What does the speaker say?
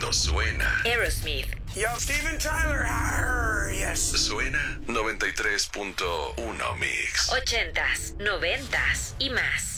cuando suena. Aerosmith. Yo, Steven Tyler. Arr, yes. Suena 93.1 Mix. 80s, 90s y más.